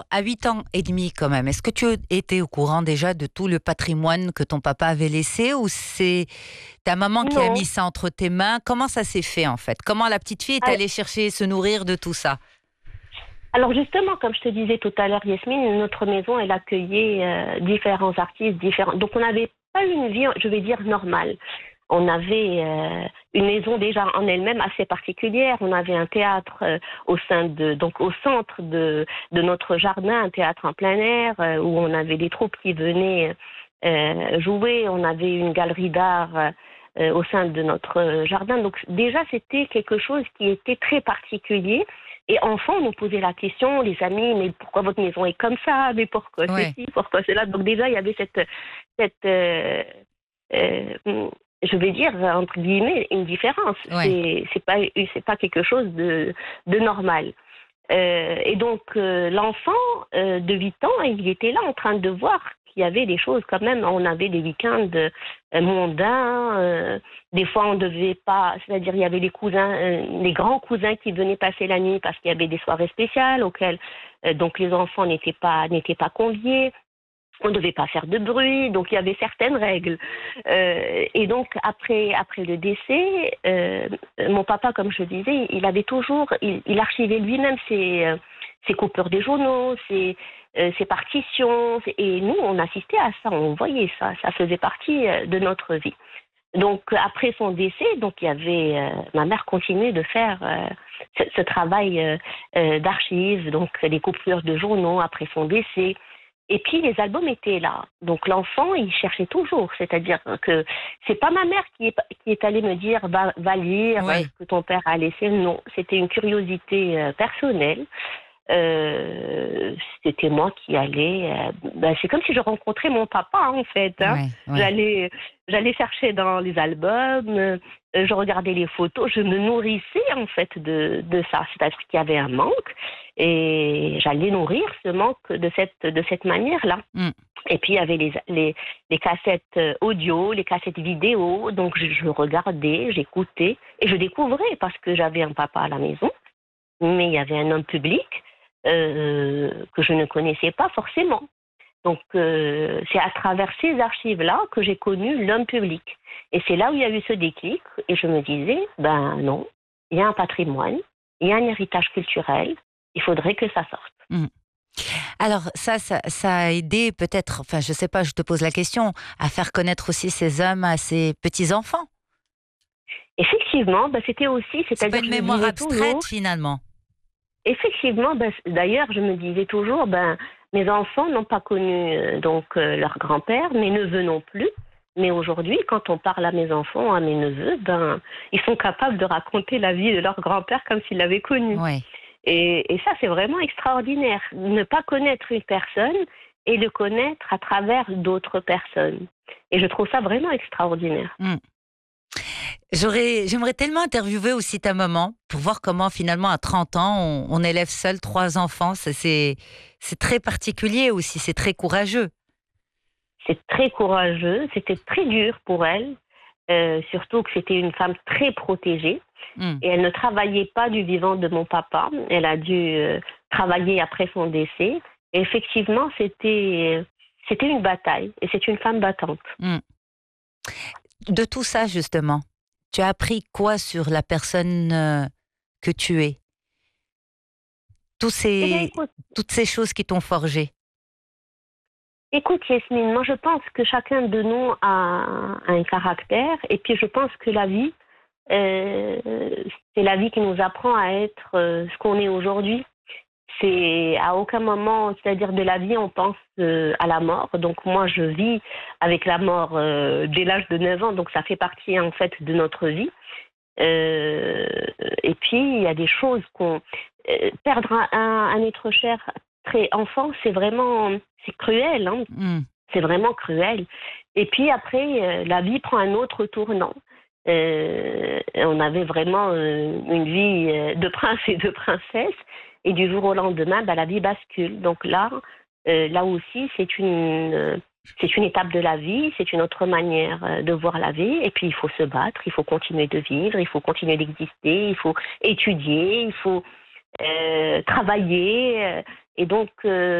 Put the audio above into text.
à 8 ans et demi quand même, est-ce que tu étais au courant déjà de tout le patrimoine que ton papa avait laissé ou c'est ta maman qui a mis Non. ça entre tes mains? Comment ça s'est fait en fait? Comment la petite fille est Al- allée chercher, se nourrir de tout ça? Alors justement, comme je te disais tout à l'heure, Yasmine, notre maison, elle accueillait différents artistes différents. Donc on n'avait pas une vie, je vais dire, normale. On avait une maison déjà en elle-même assez particulière. On avait un théâtre au sein de, donc au centre de notre jardin, un théâtre en plein air où on avait des troupes qui venaient jouer. On avait une galerie d'art au sein de notre jardin. Donc déjà, c'était quelque chose qui était très particulier. Et enfant, on nous posait la question, les amis, mais pourquoi votre maison est comme ça? Mais pourquoi Ouais, ceci? Pourquoi cela? Donc déjà, il y avait cette je vais dire, entre guillemets, une différence. ouais. C'est pas quelque chose de normal. Et donc, l'enfant de 8 ans, il était là en train de voir qu'il y avait des choses quand même. On avait des week-ends mondains. Des fois, on devait pas... C'est-à-dire, il y avait les cousins, les grands cousins qui venaient passer la nuit parce qu'il y avait des soirées spéciales auxquelles donc les enfants n'étaient pas conviés. On ne devait pas faire de bruit, donc il y avait certaines règles. Et donc après le décès, mon papa, comme je disais, il avait toujours, il archivait lui-même ses coupures des journaux, ses partitions, et nous on assistait à ça, on voyait ça, ça faisait partie de notre vie. Donc après son décès, donc il y avait ma mère continuait de faire ce travail d'archives, donc les coupures de journaux après son décès. Et puis les albums étaient là. Donc l'enfant, il cherchait toujours. C'est-à-dire que c'est pas ma mère qui est allée me dire va lire Oui. ce que ton père a laissé. Non, c'était une curiosité personnelle. C'était moi qui allais. C'est comme si je rencontrais mon papa en fait. Hein. Ouais, ouais. J'allais, j'allais chercher dans les albums, je regardais les photos, je me nourrissais en fait de ça. C'est-à-dire qu'il y avait un manque et j'allais nourrir ce manque de cette manière-là. Mm. Et puis il y avait les cassettes audio, les cassettes vidéo. Donc je regardais, j'écoutais et je découvrais parce que j'avais un papa à la maison, mais il y avait un homme public que je ne connaissais pas forcément. Donc, c'est à travers ces archives-là que j'ai connu l'homme public. Et c'est là où il y a eu ce déclic. Et je me disais, ben non, il y a un patrimoine, il y a un héritage culturel, il faudrait que ça sorte. Mm. Alors ça a aidé peut-être, enfin je sais pas, je te pose la question, à faire connaître aussi ces hommes à ses petits-enfants. Effectivement, ben, c'était aussi, C'est pas c'est-à-dire, une je me mémoire disais toujours, abstraite finalement. effectivement, ben, d'ailleurs, je me disais toujours, ben, mes enfants n'ont pas connu leur grand-père, mes neveux non plus. Mais aujourd'hui, quand on parle à mes enfants, à mes neveux, ben, ils sont capables de raconter la vie de leur grand-père comme s'ils l'avaient connu. Ouais. Et ça, c'est vraiment extraordinaire. Ne pas connaître une personne et le connaître à travers d'autres personnes. Et je trouve ça vraiment extraordinaire. Mm. J'aimerais tellement interviewer aussi ta maman pour voir comment finalement à 30 ans on élève seul 3 enfants. C'est très particulier aussi, c'est très courageux. C'est très courageux, c'était très dur pour elle, surtout que c'était une femme très protégée. Mm. Et elle ne travaillait pas du vivant de mon papa. Elle a dû travailler après son décès. Et effectivement, c'était une bataille. Et c'est une femme battante. Mm. De tout ça justement, tu as appris quoi sur la personne que tu es? Tous Eh bien, ces, toutes ces choses qui t'ont forgé. écoute, Yasmine, moi je pense que chacun de nous a un caractère. Et puis je pense que la vie, euh, c'est la vie qui nous apprend à être ce qu'on est aujourd'hui. C'est à aucun moment, c'est-à-dire de la vie, on pense à la mort. Donc moi, je vis avec la mort dès l'âge de 9 ans, donc ça fait partie en fait de notre vie. Euh, et puis, il y a des choses qu'on... perdre un être cher très enfant, c'est cruel, hein. Mm. C'est vraiment cruel. Et puis après, la vie prend un autre tournant. On avait vraiment une vie de prince et de princesse. Et du jour au lendemain, bah, la vie bascule. Donc là aussi, c'est une étape de la vie, c'est une autre manière de voir la vie. Et puis, il faut se battre, il faut continuer de vivre, il faut continuer d'exister, il faut étudier, il faut travailler. Et donc,